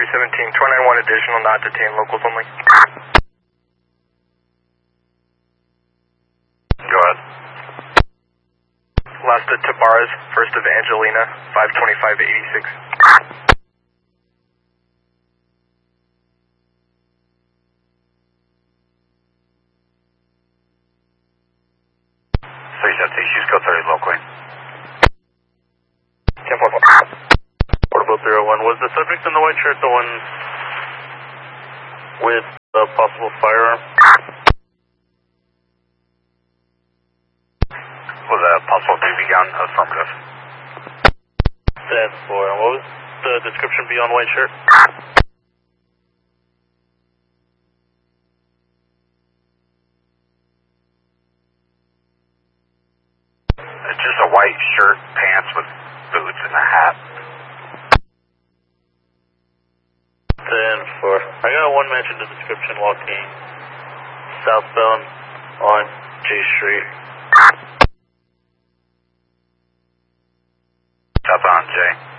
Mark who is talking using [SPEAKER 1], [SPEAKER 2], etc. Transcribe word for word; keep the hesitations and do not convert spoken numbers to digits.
[SPEAKER 1] three seventeen, two nine one additional, not detained, locals only.
[SPEAKER 2] Go ahead.
[SPEAKER 1] Last at Tabaras, first of Angelina, five twenty-five eighty-six.
[SPEAKER 2] three seventeen, she's code thirty locally.
[SPEAKER 1] ten four four.
[SPEAKER 3] Portable zero one, was the subject in the white shirt the one with the possible firearm?
[SPEAKER 2] Was that a possible B B gun? Affirmative.
[SPEAKER 3] ten four, and what was the description beyond white shirt?
[SPEAKER 2] It's just a white shirt, pants with boots and a hat.
[SPEAKER 3] ten four. I got one match in the description walking southbound on J Street.
[SPEAKER 2] Southbound J.